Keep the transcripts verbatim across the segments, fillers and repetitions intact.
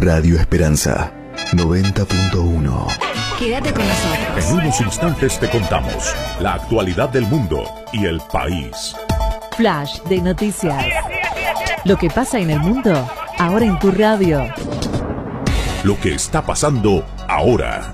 Radio Esperanza noventa punto uno. Quédate con nosotros. En unos instantes te contamos la actualidad del mundo y el país. Flash de noticias. Lo que pasa en el mundo, ahora en tu radio. Lo que está pasando ahora.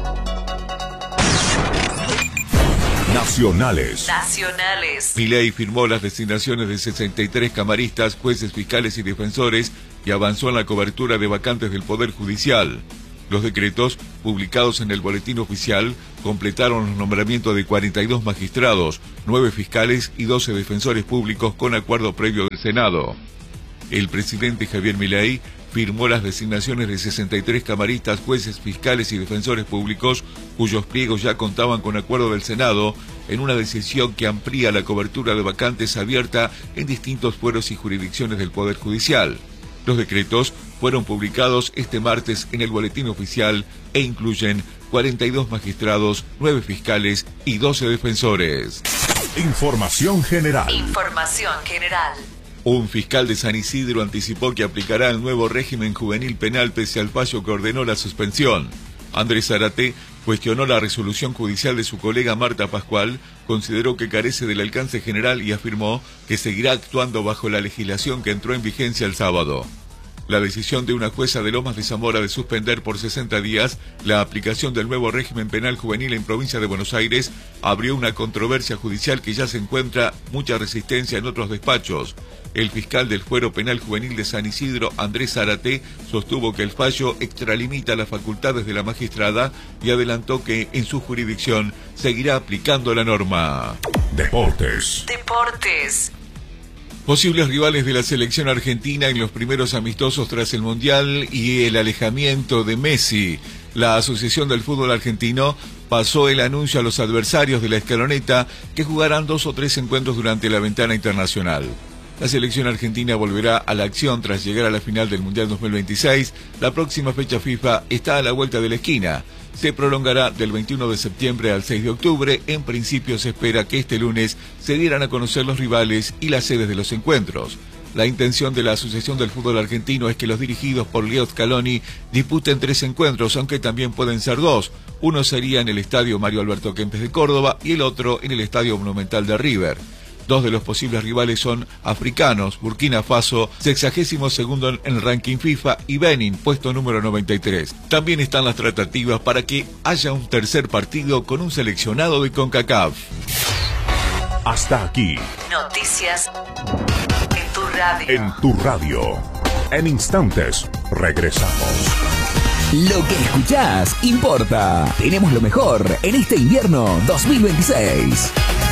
Nacionales. Nacionales. Milei firmó las designaciones de sesenta y tres camaristas, jueces, fiscales y defensores y avanzó en la cobertura de vacantes del Poder Judicial. Los decretos, publicados en el Boletín Oficial, completaron los nombramientos de cuarenta y dos magistrados, nueve fiscales y doce defensores públicos con acuerdo previo del Senado. El presidente Javier Milei firmó las designaciones de sesenta y tres camaristas, jueces, fiscales y defensores públicos, cuyos pliegos ya contaban con acuerdo del Senado, en una decisión que amplía la cobertura de vacantes abierta en distintos fueros y jurisdicciones del Poder Judicial. Los decretos fueron publicados este martes en el Boletín Oficial e incluyen cuarenta y dos magistrados, nueve fiscales y doce defensores. Información general. Información general. Un fiscal de San Isidro anticipó que aplicará el nuevo régimen juvenil penal pese al fallo que ordenó la suspensión. Andrés Zárate cuestionó la resolución judicial de su colega Marta Pascual, consideró que carece del alcance general y afirmó que seguirá actuando bajo la legislación que entró en vigencia el sábado. La decisión de una jueza de Lomas de Zamora de suspender por sesenta días la aplicación del nuevo régimen penal juvenil en provincia de Buenos Aires abrió una controversia judicial que ya se encuentra mucha resistencia en otros despachos. El fiscal del Fuero Penal Juvenil de San Isidro, Andrés Zárate, sostuvo que el fallo extralimita las facultades de la magistrada y adelantó que en su jurisdicción seguirá aplicando la norma. Deportes. Deportes. Posibles rivales de la selección argentina en los primeros amistosos tras el Mundial y el alejamiento de Messi. La Asociación del Fútbol Argentino pasó el anuncio a los adversarios de la escaloneta que jugarán dos o tres encuentros durante la ventana internacional. La selección argentina volverá a la acción tras llegar a la final del Mundial dos mil veintiséis. La próxima fecha FIFA está a la vuelta de la esquina. Se prolongará del veintiuno de septiembre al seis de octubre. En principio se espera que este lunes se dieran a conocer los rivales y las sedes de los encuentros. La intención de la Asociación del Fútbol Argentino es que los dirigidos por Leo Scaloni disputen tres encuentros, aunque también pueden ser dos. Uno sería en el Estadio Mario Alberto Kempes de Córdoba y el otro en el Estadio Monumental de River. Dos de los posibles rivales son africanos, Burkina Faso, sexagésimo segundo en el ranking FIFA, y Benin, puesto número noventa y tres. También están las tratativas para que haya un tercer partido con un seleccionado de CONCACAF. Hasta aquí. Noticias en tu radio. En tu radio. En instantes, regresamos. Lo que escuchás importa. Tenemos lo mejor en este invierno dos mil veintiséis.